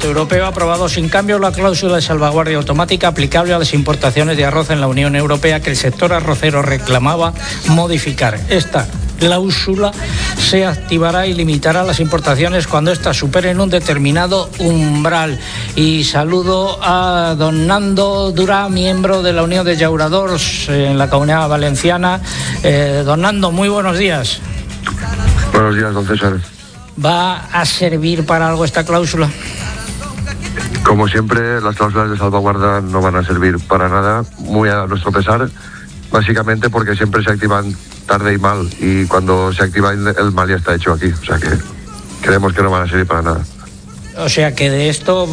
Parlamento Europeo ha aprobado sin cambios la cláusula de salvaguardia automática aplicable a las importaciones de arroz en la Unión Europea que el sector arrocero reclamaba modificar. Esta cláusula se activará y limitará las importaciones cuando éstas superen un determinado umbral. Y saludo a don Nando Durá, miembro de la Unión de Llauradors en la Comunidad Valenciana. Don Nando, muy buenos días. Buenos días, don César. ¿Va a servir para algo esta cláusula? Como siempre, las cláusulas de salvaguarda no van a servir para nada, muy a nuestro pesar, básicamente porque siempre se activan tarde y mal, y cuando se activa el mal ya está hecho aquí, o sea que creemos que no van a servir para nada. O sea que de esto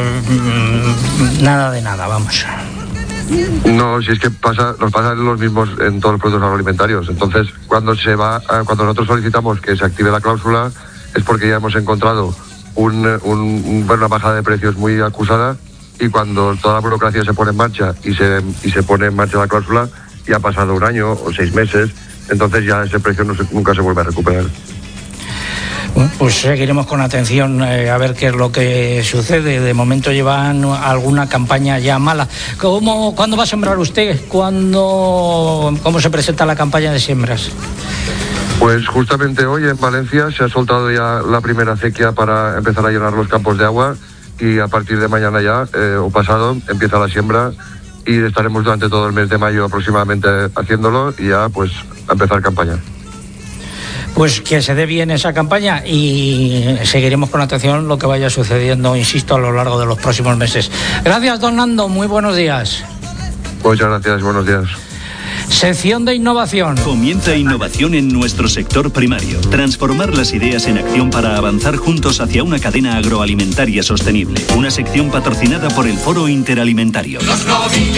nada de nada, vamos. No, si es que nos pasan los mismos en todos los productos agroalimentarios. Entonces, cuando nosotros solicitamos que se active la cláusula, es porque ya hemos encontrado una bajada de precios muy acusada, y cuando toda la burocracia se pone en marcha y se pone en marcha la cláusula, ya ha pasado un año o 6 meses, entonces ya ese precio nunca se vuelve a recuperar. Bueno, pues seguiremos con atención a ver qué es lo que sucede. De momento llevan alguna campaña ya mala. ¿Cuándo va a sembrar usted? ¿Cómo se presenta la campaña de siembras? Pues justamente hoy en Valencia se ha soltado ya la primera acequia para empezar a llenar los campos de agua, y a partir de mañana ya, o pasado, empieza la siembra, y estaremos durante todo el mes de mayo aproximadamente haciéndolo, y ya pues a empezar campaña. Pues que se dé bien esa campaña, y seguiremos con atención lo que vaya sucediendo, insisto, a lo largo de los próximos meses. Gracias, don Nando, muy buenos días. Muchas gracias, buenos días. Sección de innovación. Comienza innovación en nuestro sector primario. Transformar las ideas en acción para avanzar juntos hacia una cadena agroalimentaria sostenible. Una sección patrocinada por el Foro Interalimentario.